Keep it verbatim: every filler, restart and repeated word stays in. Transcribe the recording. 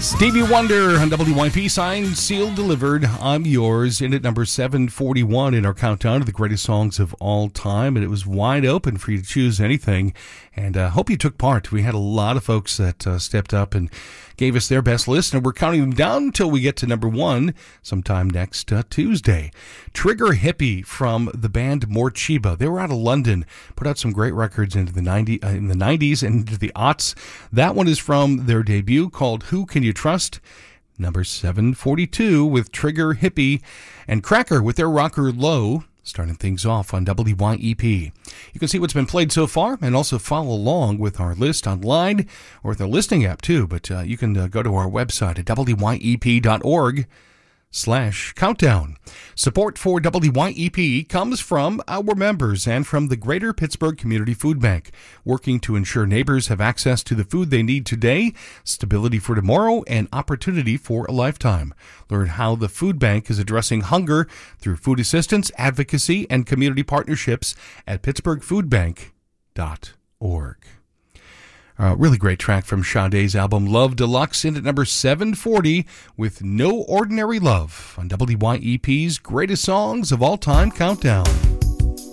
Stevie Wonder on W Y P, signed, sealed, delivered. I'm yours. In at number seven forty-one in our countdown of the greatest songs of all time, and it was wide open for you to choose anything. And I uh, hope you took part. We had a lot of folks that uh, stepped up and gave us their best list, and we're counting them down until we get to number one sometime next uh, Tuesday. Trigger Hippie from the band Morcheeba. They were out of London, put out some great records into the ninety, uh, in the nineties and into the aughts. That one is from their debut called Who Can You Trust? Number seven forty-two with Trigger Hippie, and Cracker with their rocker Low, starting things off on W Y E P. You can see what's been played so far and also follow along with our list online or with our listening app too. But uh, you can uh, go to our website at W Y E P dot org slash countdown. Support for W Y E P comes from our members and from the Greater Pittsburgh Community Food Bank, working to ensure neighbors have access to the food they need today, stability for tomorrow, and opportunity for a lifetime. Learn how the food bank is addressing hunger through food assistance, advocacy, and community partnerships at pittsburgh food bank dot org. A uh, really great track from Sade's album Love Deluxe, in at number seven forty with No Ordinary Love on W Y E P's Greatest Songs of All Time Countdown.